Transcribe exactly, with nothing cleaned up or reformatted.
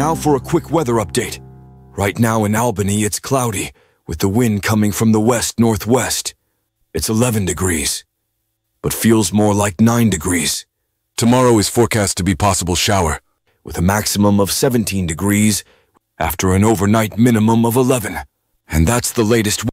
now for a quick weather update. Right now in Albany, it's cloudy, with the wind coming from the west-northwest. It's eleven degrees, but feels more like nine degrees. Tomorrow is forecast to be possible shower, with a maximum of seventeen degrees after an overnight minimum of eleven. And that's the latest